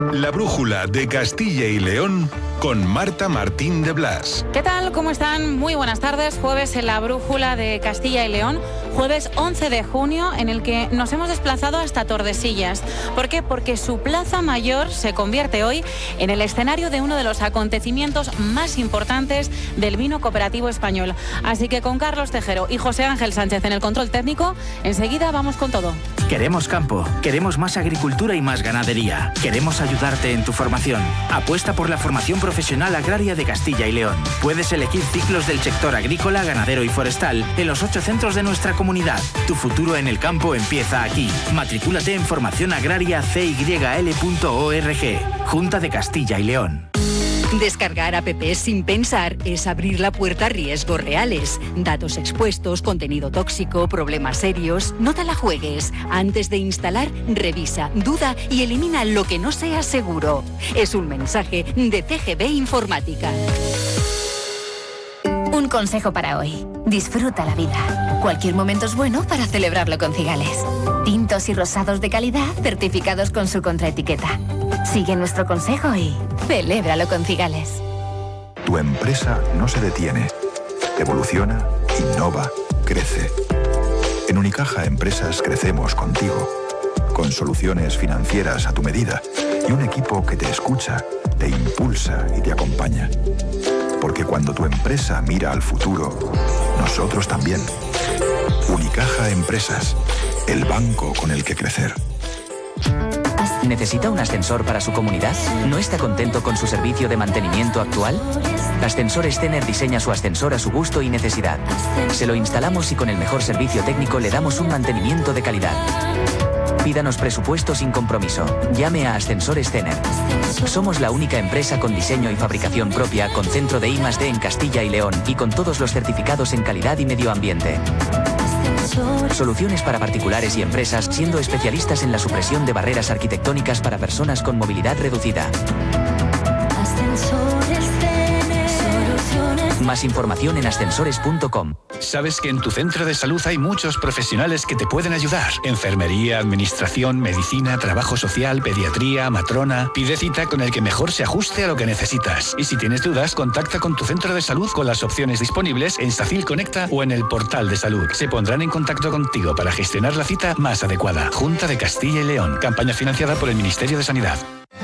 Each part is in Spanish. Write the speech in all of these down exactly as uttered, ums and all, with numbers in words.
La brújula de Castilla y León con Marta Martín de Blas. ¿Qué tal? ¿Cómo están? Muy buenas tardes. Jueves en la brújula de Castilla y León. Jueves once de junio, en el que nos hemos desplazado hasta Tordesillas. ¿Por qué? Porque su Plaza Mayor se convierte hoy en el escenario de uno de los acontecimientos más importantes del vino cooperativo español. Así que con Carlos Tejero y José Ángel Sánchez en el control técnico, enseguida vamos con todo. Queremos campo, queremos más agricultura y más ganadería. Queremos ayudarte en tu formación. Apuesta por la formación profesional agraria de Castilla y León. Puedes elegir ciclos del sector agrícola, ganadero y forestal en los ocho centros de nuestra comunidad. Tu futuro en el campo empieza aquí. Matricúlate en formación agraria c y l punto org. Junta de Castilla y León. Descargar apps sin pensar es abrir la puerta a riesgos reales. Datos expuestos, contenido tóxico, problemas serios. No te la juegues. Antes de instalar, revisa, duda y elimina lo que no sea seguro. Es un mensaje de C G B Informática. Un consejo para hoy. Disfruta la vida. Cualquier momento es bueno para celebrarlo con Cigales. Tintos y rosados de calidad certificados con su contraetiqueta. Sigue nuestro consejo y celébralo con Cigales. Tu empresa no se detiene. Evoluciona, innova, crece. En Unicaja Empresas crecemos contigo. Con soluciones financieras a tu medida y un equipo que te escucha, te impulsa y te acompaña. Porque cuando tu empresa mira al futuro, nosotros también. Unicaja Empresas, el banco con el que crecer. ¿Necesita un ascensor para su comunidad? ¿No está contento con su servicio de mantenimiento actual? Ascensores Stener diseña su ascensor a su gusto y necesidad. Se lo instalamos y con el mejor servicio técnico le damos un mantenimiento de calidad. Pídanos presupuesto sin compromiso. Llame a Ascensores Stener. Somos la única empresa con diseño y fabricación propia, con centro de I más D en Castilla y León y con todos los certificados en calidad y medio ambiente. Soluciones para particulares y empresas, siendo especialistas en la supresión de barreras arquitectónicas para personas con movilidad reducida. Más información en ascensores punto com. Sabes que en tu centro de salud hay muchos profesionales que te pueden ayudar. Enfermería, administración, medicina, trabajo social, pediatría, matrona. Pide cita con el que mejor se ajuste a lo que necesitas. Y si tienes dudas, contacta con tu centro de salud con las opciones disponibles en Sacil Conecta o en el portal de salud. Se pondrán en contacto contigo para gestionar la cita más adecuada. Junta de Castilla y León. Campaña financiada por el Ministerio de Sanidad.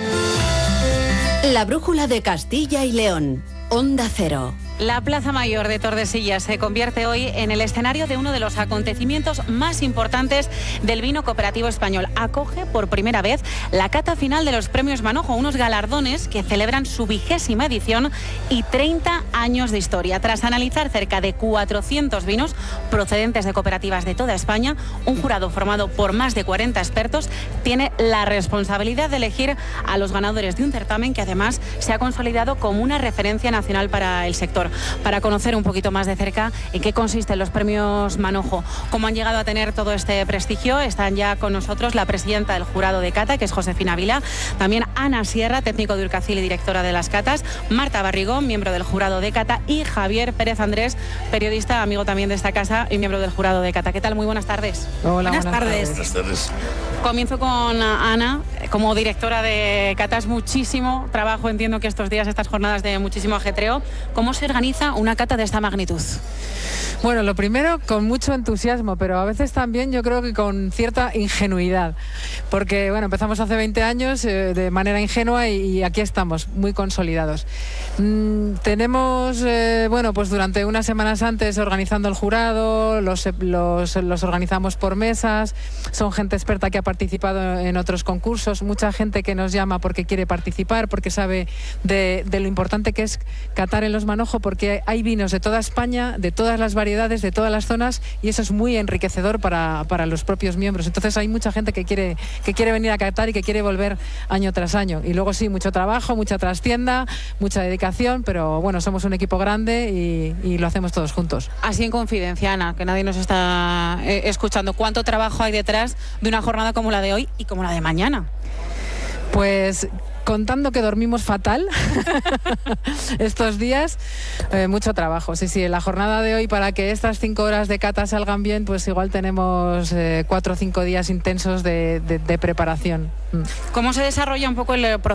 La brújula de Castilla y León. Onda Cero. La Plaza Mayor de Tordesillas se convierte hoy en el escenario de uno de los acontecimientos más importantes del vino cooperativo español. Acoge por primera vez la cata final de los premios Manojo, unos galardones que celebran su vigésima edición y treinta años de historia. Tras analizar cerca de cuatrocientos vinos procedentes de cooperativas de toda España, un jurado formado por más de cuarenta expertos tiene la responsabilidad de elegir a los ganadores de un certamen que además se ha consolidado como una referencia nacional para el sector. Para conocer un poquito más de cerca en qué consisten los premios Manojo, cómo han llegado a tener todo este prestigio, están ya con nosotros la presidenta del jurado de cata, que es Josefina Vila, también Ana Sierra, técnico de Urcacil y directora de las catas, Marta Barrigón, miembro del jurado de cata, y Javier Pérez Andrés, periodista, amigo también de esta casa y miembro del jurado de cata. ¿Qué tal? Muy buenas tardes. Hola, buenas, buenas tardes. tardes. Buenas tardes. Comienzo con Ana, como directora de catas, muchísimo trabajo, entiendo que estos días, estas jornadas de muchísimo ajetreo. ¿Cómo se organiza una cata de esta magnitud? Bueno, lo primero, con mucho entusiasmo, pero a veces también yo creo que con cierta ingenuidad, porque bueno, empezamos hace veinte años eh, de manera ingenua y, y aquí estamos, muy consolidados. Mm, tenemos, eh, bueno, pues durante unas semanas antes organizando el jurado, los, los, los organizamos por mesas, son gente experta que ha participado en otros concursos, mucha gente que nos llama porque quiere participar, porque sabe de, de lo importante que es catar en los Manojo, porque hay vinos de toda España, de todas las variedades, de todas las zonas, y eso es muy enriquecedor para, para los propios miembros. Entonces hay mucha gente que quiere, que quiere venir a catar y que quiere volver año tras año. Y luego sí, mucho trabajo, mucha trastienda, mucha dedicación, pero bueno, somos un equipo grande y, y lo hacemos todos juntos. Así en confidencia, Ana, que nadie nos está eh, escuchando, ¿cuánto trabajo hay detrás de una jornada como la de hoy y como la de mañana? Pues contando que dormimos fatal estos días, eh, mucho trabajo. Sí, sí, en la jornada de hoy, para que estas cinco horas de cata salgan bien, pues igual tenemos eh, cuatro o cinco días intensos de, de, de preparación. ¿Cómo se desarrolla un poco el proceso